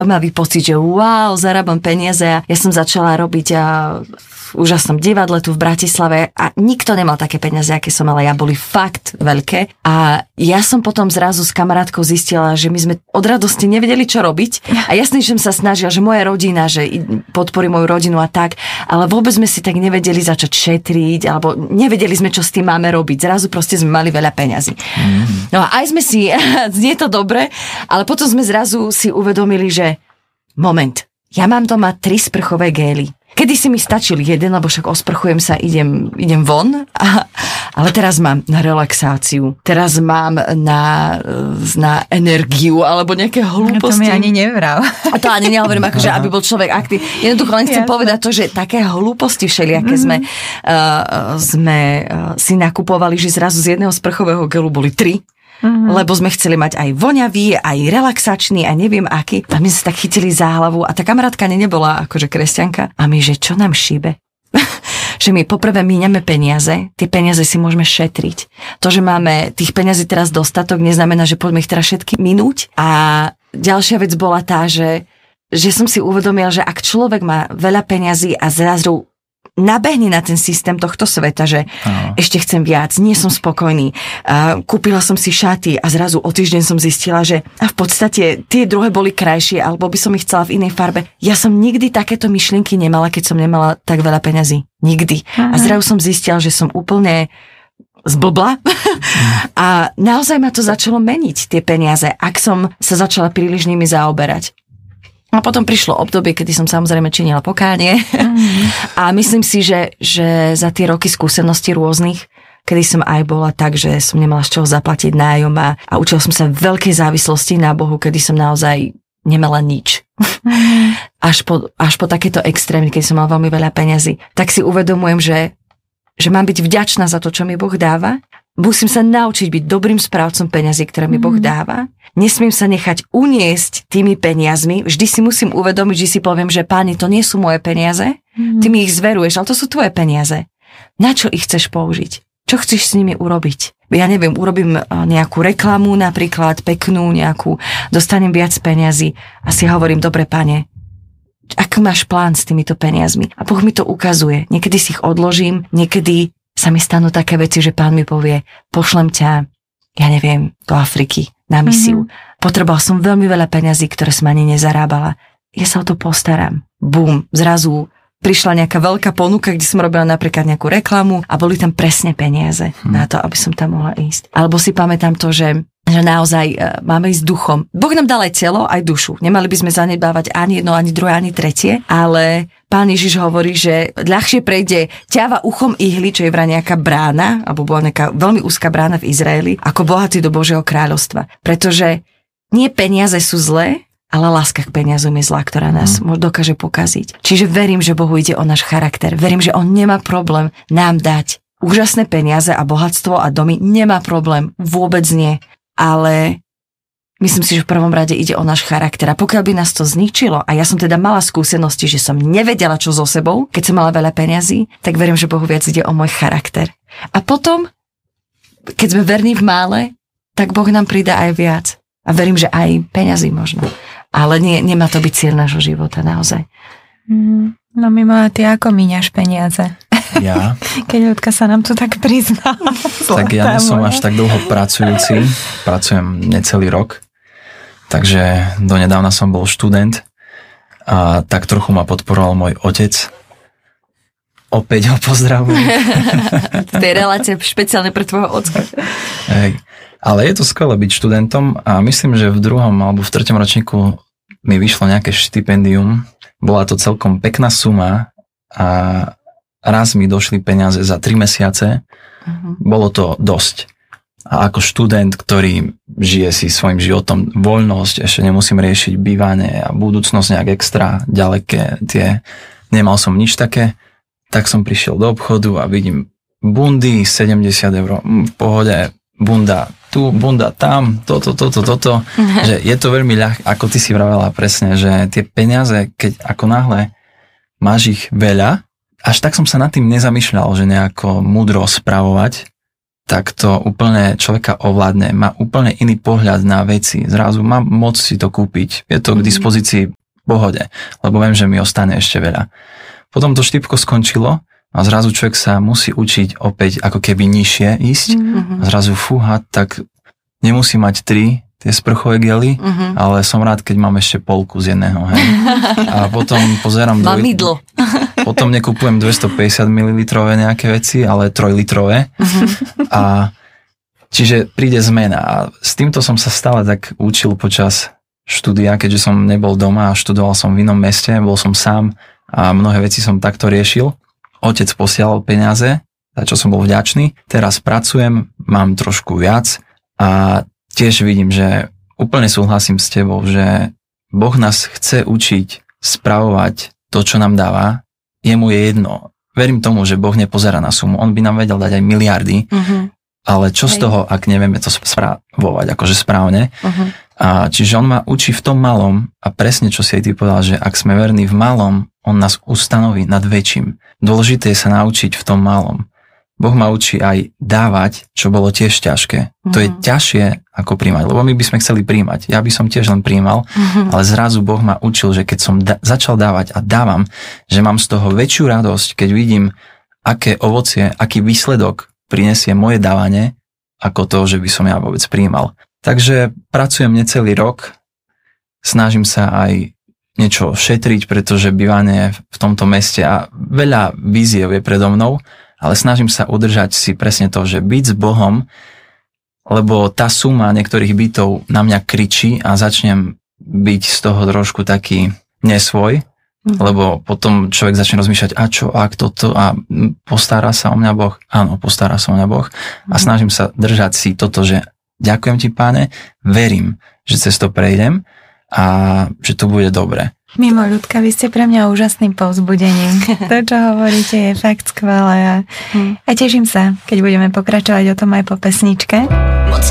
dokonalý pocit, že wow, zarábam peniaze a ja som začala robiť v úžasnom divadle tu v Bratislave a nikto nemal také peniaze, aké som mala. Ja boli fakt veľké a ja som potom zrazu s kamarátkou zistila, že my sme od radosti nevedeli, čo robiť a jasne, že som sa snažila, že moja rodina, že podporí moju rodinu a tak, ale vôbec sme si tak nevedeli začať šetriť alebo nevedeli sme, čo s tým máme robiť. Zrazu proste sme mali veľa peňazí. No a aj sme si, znie to dobre, ale potom sme zrazu si uvedomili, že moment, ja mám doma 3 sprchové gély. Kedy si mi stačil jeden, lebo však osprchujem sa, idem von, ale teraz mám na relaxáciu, teraz mám na energiu, alebo nejaké hlúposti. To mi ani nevral. A to ani nehovorím, akože aby bol človek aktívny. Jednoducho len chcem povedať to, že také hlúposti všelijaké sme si nakupovali, že zrazu z jedného sprchového gelu boli 3. Lebo sme chceli mať aj voňavý, aj relaxačný a neviem aký. A my sa tak chytili za hlavu a tá kamarátka nebola akože kresťanka. A my, že čo nám šíbe? Že my poprvé míňame peniaze, tie peniaze si môžeme šetriť. To, že máme tých peniazí teraz dostatok, neznamená, že poďme ich teraz všetky minúť. A ďalšia vec bola tá, že som si uvedomila, že ak človek má veľa peniazí a zrazu nabehne na ten systém tohto sveta, že ešte chcem viac, nie som spokojný, kúpila som si šaty a zrazu o týždeň som zistila, že a v podstate tie druhé boli krajšie, alebo by som ich chcela v inej farbe. Ja som nikdy takéto myšlienky nemala, keď som nemala tak veľa peňazí. Nikdy. A zrazu som zistila, že som úplne zblbla a naozaj ma to začalo meniť, tie peniaze, ak som sa začala príliš nimi zaoberať. A potom prišlo obdobie, kedy som samozrejme činila pokánie a myslím si, že za tie roky skúseností rôznych, kedy som aj bola tak, že som nemala z čoho zaplatiť nájom a učila som sa veľkej závislosti na Bohu, kedy som naozaj nemala nič. Až po takéto extrémy, keď som mala veľmi veľa peňazí, tak si uvedomujem, že mám byť vďačná za to, čo mi Boh dáva. Musím sa naučiť byť dobrým správcom peňazí, ktoré mi Boh dáva. Nesmiem sa nechať uniesť tými peniazmi. Vždy si musím uvedomiť, že si poviem, že Páni, to nie sú moje peniaze. Ty mi ich zveruješ, ale to sú tvoje peniaze. Na čo ich chceš použiť? Čo chceš s nimi urobiť? Ja neviem, urobím nejakú reklamu napríklad, peknú nejakú, dostanem viac peniazy a si hovorím, dobre, Pane, aký máš plán s týmito peniazmi? A Boh mi to ukazuje. Niekedy si ich odložím, niekedy sa mi stanú také veci, že Pán mi povie, pošlem ťa, ja neviem, do Afriky na misiu. Potreboval som veľmi veľa peňazí, ktoré som ani nezarábala. Ja sa o to postaram. Bum, zrazu prišla nejaká veľká ponuka, kde som robila napríklad nejakú reklamu a boli tam presne peniaze na to, aby som tam mohla ísť. Alebo si pamätám to, že naozaj máme ísť duchom. Boh nám dal aj telo, aj dušu. Nemali by sme zanedbávať ani jedno, ani druhé, ani tretie, ale Pán Ježiš hovorí, že ľahšie prejde ťava uchom ihly, čo je vraj nejaká brána, alebo bola nejaká veľmi úzka brána v Izraeli, ako bohatý do Božieho kráľovstva. Pretože nie peniaze sú zlé, ale láska k peniazom je zlá, ktorá nás dokáže pokaziť. Čiže verím, že Bohu ide o náš charakter. Verím, že On nemá problém nám dať úžasné peniaze a bohatstvo a domy. Nemá problém, vôbec nie. Ale myslím si, že v prvom rade ide o náš charakter. A pokiaľ by nás to zničilo, a ja som teda mala skúsenosti, že som nevedela, čo so sebou, keď som mala veľa peňazí, tak verím, že Bohu viac ide o môj charakter. A potom, keď sme verní v mále, tak Boh nám pridá aj viac. A verím, že aj peňazí možno. Ale nemá to byť cieľ nášho života, naozaj. No Mimola, ty ako míňaš peniaze? Ja? Keď Ľudka sa nám tu tak prizná. Tak ja nie som až tak dlho pracujúci. Pracujem necelý rok. Takže donedávna som bol študent. A tak trochu ma podporoval môj otec. Opäť ho pozdravujem. To je relácia špeciálne pre tvojho ocka. Ale je to skvelé byť študentom a myslím, že v 2. alebo v 3. ročníku mi vyšlo nejaké štipendium. Bola to celkom pekná suma a raz mi došli peniaze za 3 mesiace. Bolo to dosť. A ako študent, ktorý žije si svojim životom voľnosť, ešte nemusím riešiť bývanie a budúcnosť nejak extra ďaleké, nemal som nič také, tak som prišiel do obchodu a vidím bundy 70 €, v pohode, bunda tu, bunda tam, toto, že je to veľmi ľahké, ako ty si vravela presne, že tie peniaze, keď ako náhle máš ich veľa, až tak som sa nad tým nezamýšľal, že nejako múdro spravovať, tak to úplne človeka ovládne. Má úplne iný pohľad na veci. Zrazu má moc si to kúpiť. Je to k dispozícii v pohode, lebo viem, že mi ostane ešte veľa. Potom to štipko skončilo a zrazu človek sa musí učiť opäť ako keby nižšie ísť. A zrazu fúha, tak nemusí mať 3 tie sprchové gely, ale som rád, keď mám ešte polku z jedného. Hej. A potom pozerám... Mamidlo. Potom nekupujem 250 ml nejaké veci, ale 3-litrové. A čiže príde zmena. A s týmto som sa stále tak učil počas štúdia, keďže som nebol doma a študoval som v inom meste, bol som sám a mnohé veci som takto riešil. Otec posielal peniaze, za čo som bol vďačný. Teraz pracujem, mám trošku viac a tiež vidím, že úplne súhlasím s tebou, že Boh nás chce učiť spravovať to, čo nám dáva. Jemu je jedno. Verím tomu, že Boh nepozerá na sumu. On by nám vedel dať aj miliardy, ale čo z toho, ak nevieme to spravovať akože správne. A čiže on ma učí v tom malom a presne, čo si aj ty povedal, že ak sme verní v malom, on nás ustanoví nad väčším. Dôležité je sa naučiť v tom malom. Boh ma učí aj dávať, čo bolo tiež ťažké. To je ťažšie ako príjmať, lebo my by sme chceli príjmať. Ja by som tiež len príjmal, ale zrazu Boh ma učil, že keď som začal dávať a dávam, že mám z toho väčšiu radosť, keď vidím, aké ovocie, aký výsledok prinesie moje dávanie, ako to, že by som ja vôbec príjmal. Takže pracujem necelý rok, snažím sa aj niečo šetriť, pretože bývanie v tomto meste a veľa víziev je predo mnou, ale snažím sa udržať si presne to, že byť s Bohom, lebo tá suma niektorých bytov na mňa kričí a začnem byť z toho trošku taký nesvoj, lebo potom človek začne rozmýšľať, a čo, ak toto, a postará sa o mňa Boh? Áno, postará sa o mňa Boh. A snažím sa držať si toto, že ďakujem ti, Páne, verím, že cez to prejdem a že to bude dobre. Mimo ľudka, vy ste pre mňa úžasným povzbudením. To, čo hovoríte, je fakt skvelé a teším sa, keď budeme pokračovať o tom aj po pesničke.